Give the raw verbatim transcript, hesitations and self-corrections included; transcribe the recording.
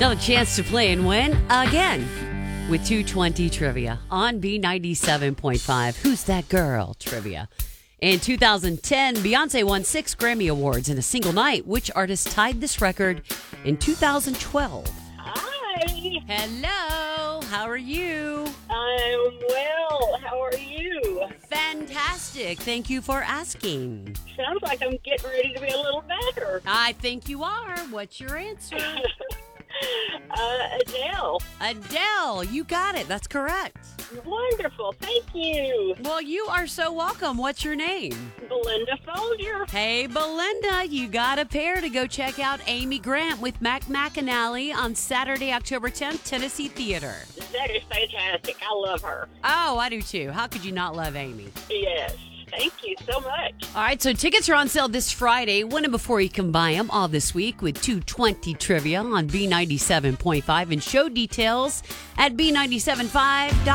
Another chance to play and win again with two twenty Trivia on B ninety-seven point five. Who's That Girl Trivia. In two thousand ten, Beyonce won six Grammy Awards in a single night. Which artist tied this record in two thousand twelve? Hi. Hello. How are you? I'm well. How are you? Fantastic. Thank you for asking. Sounds like I'm getting ready to be a little better. I think you are. What's your answer? uh, Adele. Adele. You got it. That's correct. Wonderful. Thank you. Well, you are so welcome. What's your name? Belinda Folger. Hey, Belinda, you got a pair to go check out Amy Grant with Mac McAnally on Saturday, October tenth, Tennessee Theater. That is fantastic. I love her. Oh, I do too. How could you not love Amy? Yes. Thank you so much. All right, so tickets are on sale this Friday. Win them before you can buy them all this week with two twenty Trivia on B ninety-seven point five and show details at B ninety-seven point five.